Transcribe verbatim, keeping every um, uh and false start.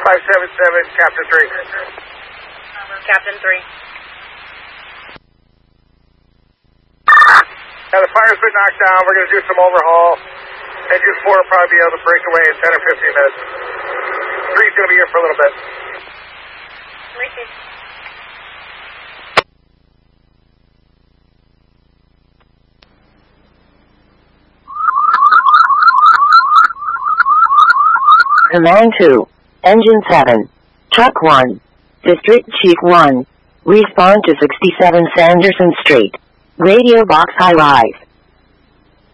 five seven seven, Captain three. Captain three. Now the fire's been knocked down. We're going to do some overhaul. Engine four will probably be able to break away in ten or fifteen minutes. Three's going to be here for a little bit. Received. Command two. Engine seven. Truck one. District Chief one. Respond to sixty-seven Sanderson Street. Radio Box High Rise.